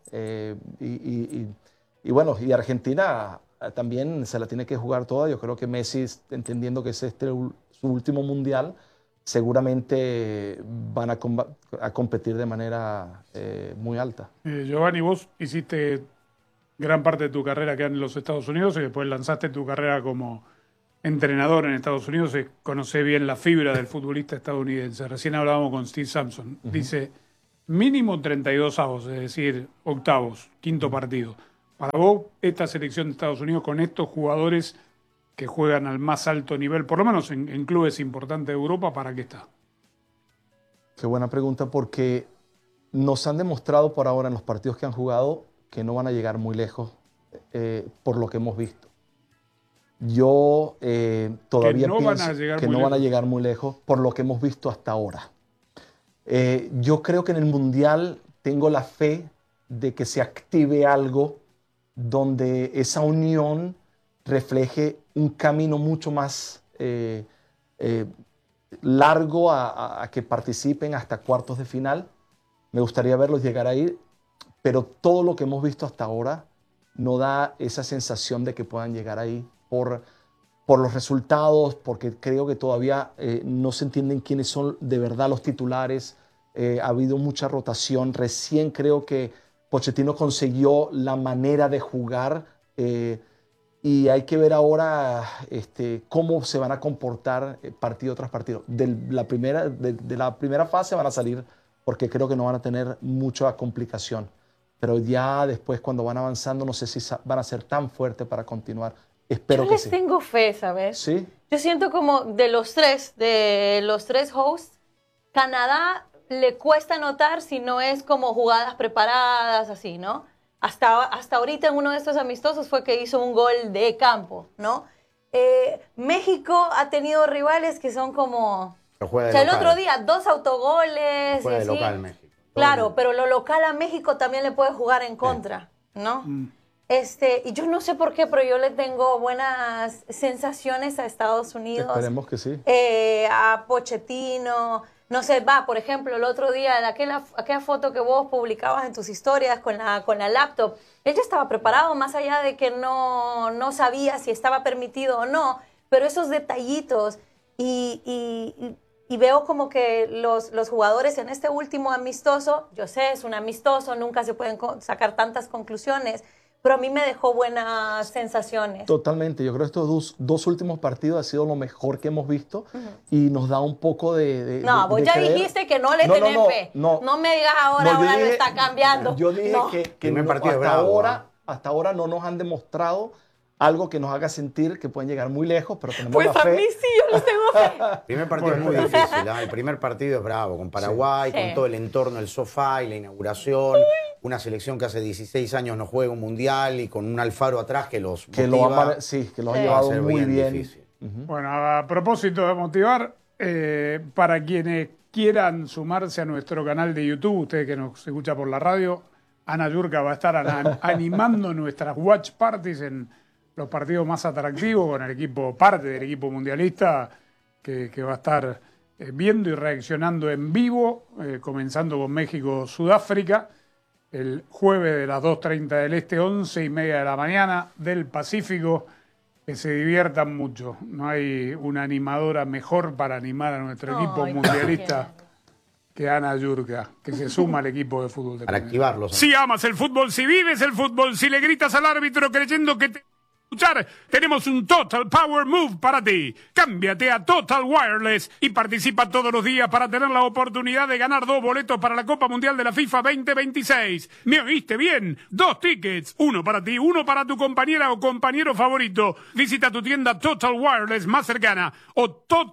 Y bueno, y Argentina también se la tiene que jugar toda. Yo creo que Messi, entendiendo que es su último mundial, seguramente van a competir de manera muy alta. Giovanni, vos hiciste gran parte de tu carrera acá en los Estados Unidos y después lanzaste tu carrera como entrenador en Estados Unidos. Conocés bien la fibra del futbolista estadounidense. Recién hablábamos con Steve Sampson. Dice, mínimo 32 avos, es decir, octavos, quinto partido. Para vos, esta selección de Estados Unidos con estos jugadores que juegan al más alto nivel, por lo menos en clubes importantes de Europa, ¿para qué está? Qué buena pregunta, porque nos han demostrado por ahora en los partidos que han jugado que no van a llegar muy lejos por lo que hemos visto. Yo todavía pienso que no van a llegar muy lejos por lo que hemos visto hasta ahora. Yo creo que en el Mundial tengo la fe de que se active algo donde esa unión refleje un camino mucho más largo a que participen hasta cuartos de final. Me gustaría verlos llegar ahí, pero todo lo que hemos visto hasta ahora no da esa sensación de que puedan llegar ahí por los resultados, porque creo que todavía no se entienden quiénes son de verdad los titulares. Ha habido mucha rotación. Recién creo que Pochettino consiguió la manera de jugar y hay que ver ahora cómo se van a comportar partido tras partido. De la primera fase van a salir porque creo que no van a tener mucha complicación. Pero ya después, cuando van avanzando, no sé si van a ser tan fuertes para continuar. Espero que sí. Yo les tengo fe, ¿sabes? Sí. Yo siento como de los tres hosts, Canadá le cuesta anotar si no es como jugadas preparadas, así, ¿no? Hasta ahorita en uno de estos amistosos fue que hizo un gol de campo, ¿no? México ha tenido rivales que son como... O sea, el otro día, 2 autogoles. Juega de y así. local México. Claro, pero lo local a México también le puede jugar en contra, ¿no? Y yo no sé por qué, pero yo le tengo buenas sensaciones a Estados Unidos. Esperemos que sí. A Pochettino. No sé, por ejemplo, el otro día, aquella foto que vos publicabas en tus historias con la laptop, él ya estaba preparado, más allá de que no sabía si estaba permitido o no, pero esos detallitos y veo como que los jugadores en este último amistoso, yo sé, es un amistoso, nunca se pueden sacar tantas conclusiones, pero a mí me dejó buenas sensaciones. Totalmente, yo creo que estos dos últimos partidos ha sido lo mejor que hemos visto y nos da un poco de vos ya creer. Dijiste que no le tenés fe. No me digas ahora, ahora lo está cambiando. Yo dije que hasta ahora hasta ahora no nos han demostrado algo que nos haga sentir que pueden llegar muy lejos, pero tenemos la fe. Pues a mí sí, yo los tengo fe. El primer partido es muy difícil, ¿eh? El primer partido es bravo, con Paraguay, Sí. con todo el entorno, el sofá y la inauguración. Una selección que hace 16 años no juega un mundial y con un Alfaro atrás que los Que motiva. lo ha llevado muy bien. difícil. Bueno, a propósito de motivar, para quienes quieran sumarse a nuestro canal de YouTube, usted que nos escucha por la radio, Ana Yurka va a estar animando nuestras watch parties en los partidos más atractivos con el equipo, parte del equipo mundialista que va a estar viendo y reaccionando en vivo, comenzando con México-Sudáfrica, el jueves de las 2:30 del Este, 11:30 de la mañana del Pacífico. Que se diviertan mucho. No hay una animadora mejor para animar a nuestro equipo mundialista que Ana Yurka, que se suma al equipo de fútbol de Para activarlos. Si amas el fútbol, si vives el fútbol, si le gritas al árbitro creyendo que te escuchar, tenemos un Total Power Move para ti. Cámbiate a Total Wireless y participa todos los días para tener la oportunidad de ganar 2 boletos para la Copa Mundial de la FIFA 2026. ¿Me oíste bien? 2 tickets, uno para ti, uno para tu compañera o compañero favorito. Visita tu tienda Total Wireless más cercana o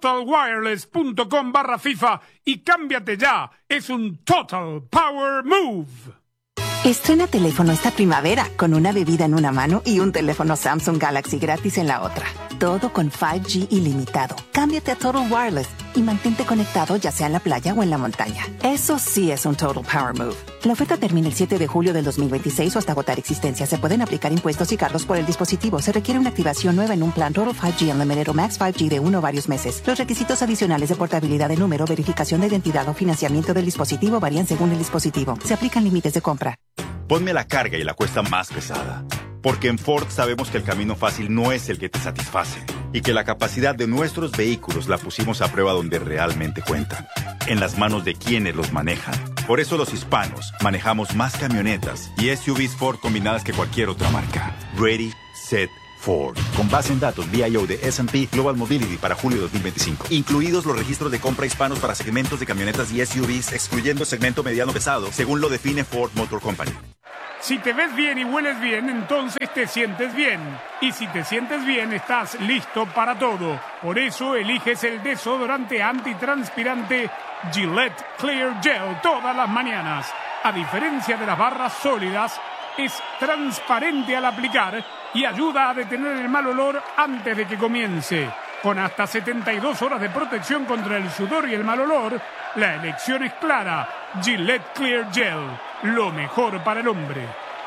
totalwireless.com/FIFA y cámbiate ya. Es un Total Power Move. Estrena teléfono esta primavera con una bebida en una mano y un teléfono Samsung Galaxy gratis en la otra. Todo con 5G ilimitado. Cámbiate a Total Wireless y mantente conectado ya sea en la playa o en la montaña. Eso sí es un Total Power Move. La oferta termina el 7 de julio del 2026 o hasta agotar existencia. Se pueden aplicar impuestos y cargos por el dispositivo. Se requiere una activación nueva en un plan Total 5G Unlimited o Max 5G de 1 o varios meses. Los requisitos adicionales de portabilidad de número, verificación de identidad o financiamiento del dispositivo varían según el dispositivo. Se aplican límites de compra. Ponme la carga y la cuesta más pesada. Porque en Ford sabemos que el camino fácil no es el que te satisface. Y que la capacidad de nuestros vehículos la pusimos a prueba donde realmente cuentan. En las manos de quienes los manejan. Por eso los hispanos manejamos más camionetas y SUVs Ford combinadas que cualquier otra marca. Ready, set, Ford. Con base en datos BIO de S&P Global Mobility para julio de 2025. Incluidos los registros de compra hispanos para segmentos de camionetas y SUVs, excluyendo el segmento mediano pesado, según lo define Ford Motor Company. Si te ves bien y hueles bien, entonces te sientes bien. Y si te sientes bien, estás listo para todo. Por eso eliges el desodorante antitranspirante Gillette Clear Gel todas las mañanas. A diferencia de las barras sólidas, es transparente al aplicar y ayuda a detener el mal olor antes de que comience. Con hasta 72 horas de protección contra el sudor y el mal olor, la elección es clara. Gillette Clear Gel, lo mejor para el hombre.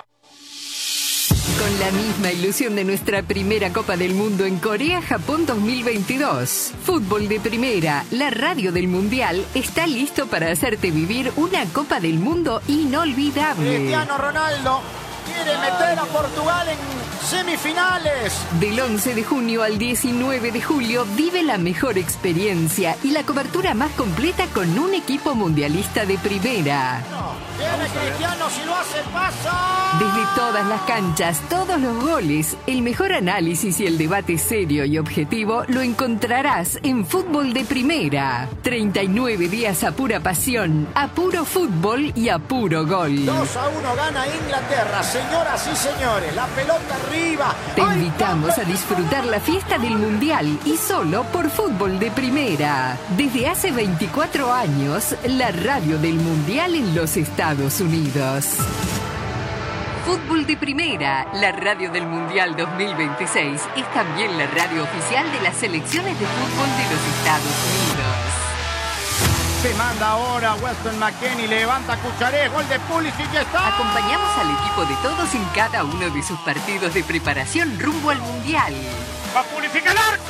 Con la misma ilusión de nuestra primera Copa del Mundo en Corea-Japón 2022. Fútbol de Primera, la radio del Mundial, está listo para hacerte vivir una Copa del Mundo inolvidable. Cristiano Ronaldo quiere meter a Portugal en semifinales. Del 11 de junio al 19 de julio vive la mejor experiencia y la cobertura más completa con un equipo mundialista de primera. Viene Cristiano, si lo hace, pasa. Desde todas las canchas, todos los goles, el mejor análisis y el debate serio y objetivo lo encontrarás en Fútbol de Primera. 39 días a pura pasión, a puro fútbol y a puro gol. 2-1 gana Inglaterra, señoras y señores, la pelota arriba. Te invitamos a disfrutar la fiesta del Mundial y solo por Fútbol de Primera. Desde hace 24 años, la radio del Mundial en los Estados Unidos. Fútbol de Primera, la radio del Mundial 2026, es también la radio oficial de las selecciones de fútbol de los Estados Unidos. Se manda ahora Weston McKennie, levanta Cucharé, gol de Pulisic, ya está. Acompañamos al equipo de todos en cada uno de sus partidos de preparación rumbo al Mundial. ¡Va Pulisic al arco!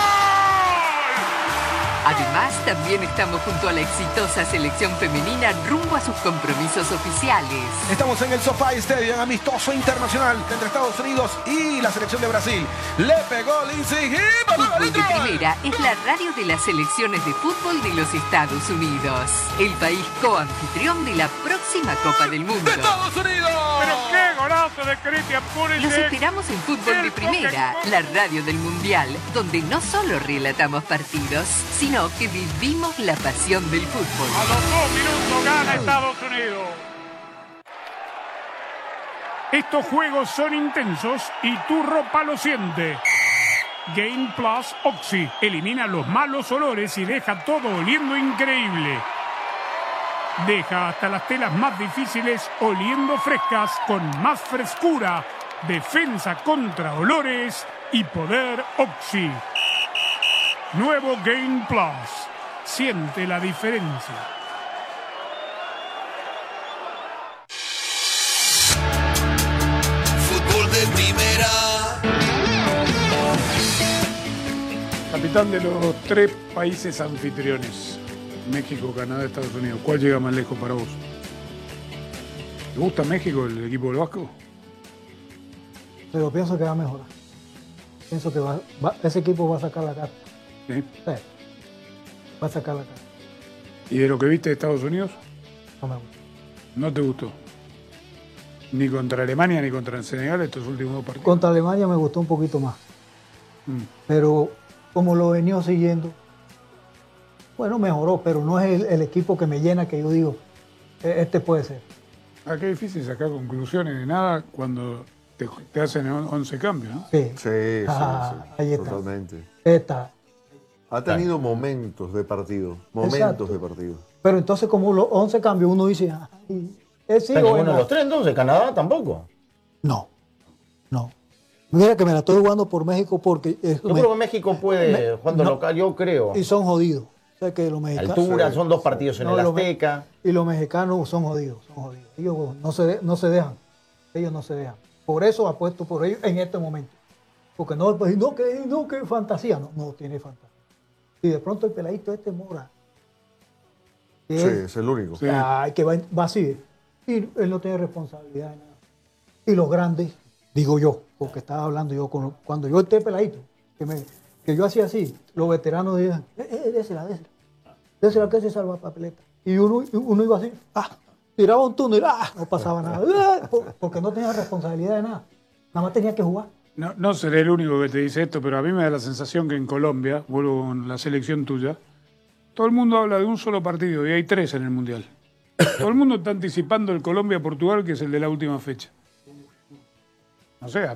Además, también estamos junto a la exitosa selección femenina rumbo a sus compromisos oficiales. Estamos en el SoFi Stadium, amistoso internacional entre Estados Unidos y la selección de Brasil. Le pegó Lindsay. Fútbol de Primera es la radio de las selecciones de fútbol de los Estados Unidos. El país coanfitrión de la próxima Copa del Mundo. ¡Estados Unidos! ¡Pero qué golazo de Christian Pulisic! Los esperamos en Fútbol de Primera, la radio del Mundial, donde no solo relatamos partidos, sino que vivimos la pasión del fútbol. A los 2 minutos gana Estados Unidos. Estos juegos son intensos y tu ropa lo siente. Gain Plus Oxy elimina los malos olores y deja todo oliendo increíble. Deja hasta las telas más difíciles oliendo frescas con más frescura, defensa contra olores y poder Oxy. Nuevo Gain Plus. Siente la diferencia. Fútbol de primera. Capitán de los 3 países anfitriones, México, Canadá, Estados Unidos, ¿cuál llega más lejos para vos? ¿Te gusta México, el equipo del Vasco? Pero pienso que va a mejorar. Pienso que ese equipo va a sacar la cara. ¿Sí? Sí. Va a sacar la cara. ¿Y de lo que viste de Estados Unidos? No me gusta. ¿No te gustó? Ni contra Alemania ni contra Senegal estos últimos 2 partidos. Contra Alemania me gustó un poquito más. Pero como lo venía siguiendo, bueno, mejoró, pero no es el equipo que me llena, que yo digo, este puede ser. Ah, qué difícil sacar conclusiones de nada cuando te hacen 11 cambios, ¿no? Sí. Sí, ahí está. Totalmente. Está. Ha tenido momentos de partido. Exacto. De partido. Pero entonces, como los 11 cambios, uno dice, ¿es sí o ninguno no? de los 3 entonces, Canadá tampoco. No. Mira que me la estoy jugando por México porque... Yo creo que México puede, jugando local, yo creo. Y son jodidos. O sea que los mexicanos... Altura, son 2 partidos en el Azteca. Y los mexicanos son jodidos. Ellos no se dejan. Ellos no se dejan. Por eso apuesto por ellos en este momento. Porque no que fantasía. No tiene fantasía. Y de pronto el peladito Mora. Sí, es el único. Sí. Que va así. Y él no tiene responsabilidad de nada. Y los grandes, digo yo, porque estaba hablando yo cuando yo esté peladito, que yo hacía así, los veteranos decían, désela que se salva papeleta. Y uno iba así, tiraba un túnel, no pasaba nada, porque no tenía responsabilidad de nada, nada más tenía que jugar. No seré el único que te dice esto, pero a mí me da la sensación que en Colombia, vuelvo con la selección tuya, todo el mundo habla de un solo partido y hay 3 en el Mundial. Todo el mundo está anticipando el Colombia-Portugal, que es el de la última fecha. No sé,